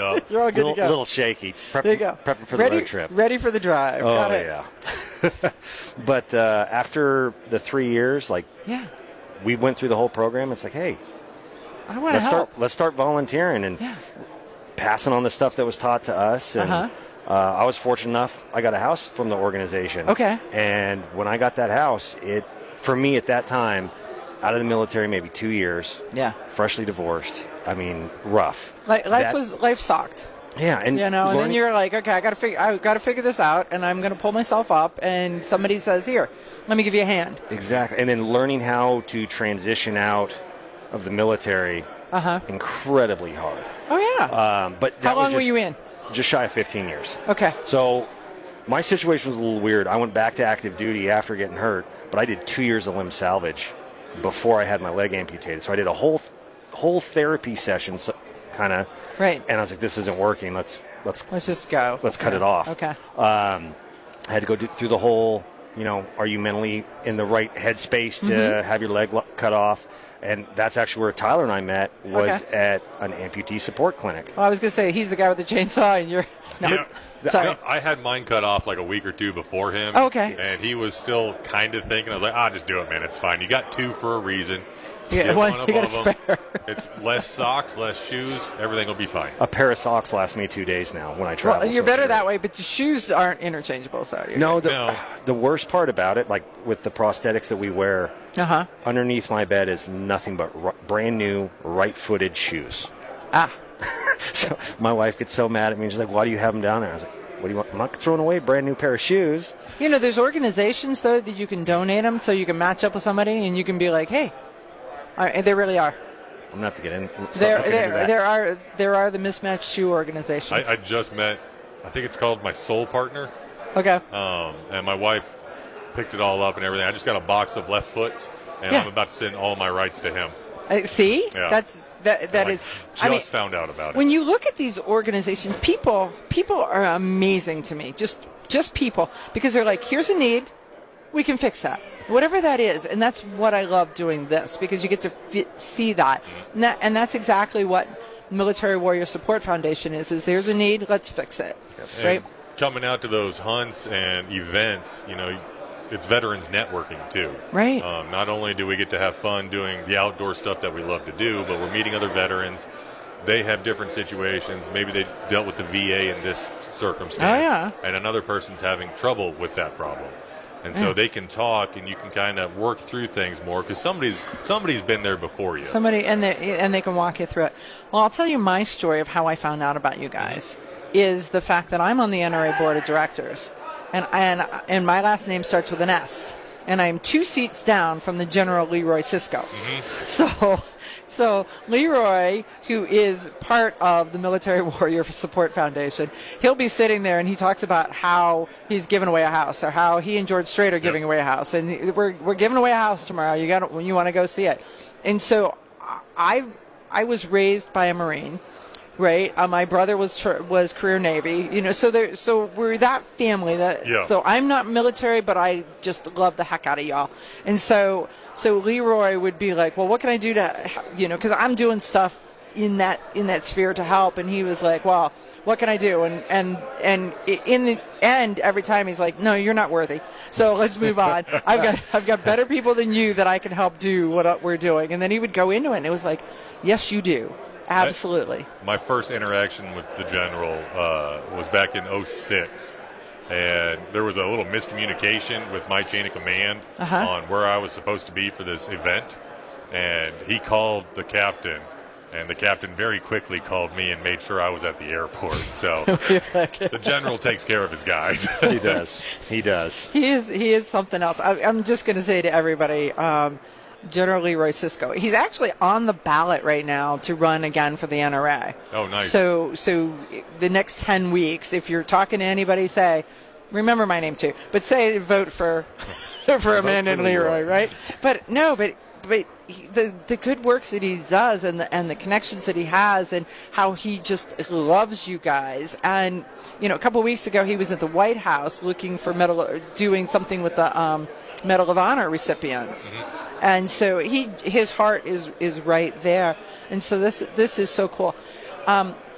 Well, You're all good to go. A little shaky. There you go. Prepping for the road trip. Ready for the drive. Oh, Got it. yeah. But after the 3 years, Yeah. we went through the whole program. It's like, hey, I want to help. let's start volunteering and passing on the stuff that was taught to us. And I was fortunate enough, I got a house from the organization. Okay. And when I got that house, for me at that time, out of the military, maybe 2 years. Yeah. Freshly divorced. I mean, rough. Life sucked. Yeah, and and then you're like, okay, I got to figure this out, and I'm going to pull myself up. And somebody says, here, let me give you a hand. Exactly, and then learning how to transition out of the military, incredibly hard. Oh yeah. But how long were you in? Just shy of 15 years. Okay. So my situation was a little weird. I went back to active duty after getting hurt, but I did 2 years of limb salvage before I had my leg amputated. So I did a whole therapy session, kind of. Right. And I was like, this isn't working. Let's just go. Let's cut it off. Okay. I had to go through the whole, are you mentally in the right headspace to have your leg cut off? And that's actually where Tyler and I met, was at an amputee support clinic. Well, I was going to say, he's the guy with the chainsaw, and you're... No. Yeah. Sorry. No, I had mine cut off like a week or two before him. Oh, okay. And he was still kind of thinking. I was like, just do it, man. It's fine. You got two for a reason. Yeah, one you got a above them. spare. It's less socks, less shoes. Everything will be fine. A pair of socks lasts me 2 days now when I travel. Well, you're better that way, but the shoes aren't interchangeable, so you're No, good. the worst part about it, like with the prosthetics that we wear, underneath my bed is nothing but brand new right-footed shoes. So my wife gets so mad at me. She's like, why do you have them down there? I was like, what do you want? I'm not throwing away a brand new pair of shoes. There's organizations, though, that you can donate them so you can match up with somebody and you can be like, hey, they really are. I'm going to have to get in. There are the mismatched shoe organizations. I just met, I think it's called my Soul Partner. Okay. And my wife picked it all up and everything. I just got a box of left foots, and I'm about to send all my rights to him. See? Yeah. That is. Just found out about it. When you look at these organizations, people are amazing to me. Just people, because they're like, here's a need, we can fix that, whatever that is, and that's what I love doing this, because you get to see that, and that's exactly what Military Warrior Support Foundation is there's a need, let's fix it, right? Coming out to those hunts and events, it's veterans networking too. Right. Not only do we get to have fun doing the outdoor stuff that we love to do, but we're meeting other veterans. They have different situations. Maybe they dealt with the VA in this circumstance, and another person's having trouble with that problem. And so they can talk, and you can kind of work through things more, because somebody's been there before you. And they can walk you through it. Well, I'll tell you my story of how I found out about you guys is the fact that I'm on the NRA board of directors, and my last name starts with an S, and I'm 2 seats down from the General Leroy Sisco. So Leroy, who is part of the Military Warrior Support Foundation, he'll be sitting there and he talks about how he's giving away a house, or how he and George Strait are giving away a house, and we're giving away a house tomorrow. You want to go see it. And so I was raised by a Marine, right? My brother was career Navy, so we're that family so I'm not military, but I just love the heck out of y'all. And so Leroy would be like, well, what can I do to, because I'm doing stuff in that sphere to help. And he was like, well, what can I do? And in the end, every time he's like, no, you're not worthy. So let's move on. I've got better people than you that I can help do what we're doing. And then he would go into it, and it was like, yes, you do. Absolutely. My first interaction with the general was back in 2006. And there was a little miscommunication with my chain of command on where I was supposed to be for this event. And he called the captain, and the captain very quickly called me and made sure I was at the airport. So the general takes care of his guys. He does. He does. He is something else. I'm just going to say to everybody, General Leroy Sisco, he's actually on the ballot right now to run again for the NRA. Oh, nice. So the next 10 weeks, if you're talking to anybody, say, remember my name too, but say vote for Amanda and Leroy, right? But the good works that he does, and the connections that he has, and how he just loves you guys. And a couple of weeks ago, he was at the White House looking for doing something with the Medal of Honor recipients. And so his heart is right there. And so this is so cool.